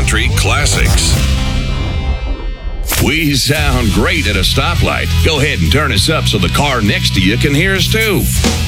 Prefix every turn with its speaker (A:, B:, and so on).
A: country classics. We sound great at a stoplight. Go ahead and turn us up so the car next to you can hear us too.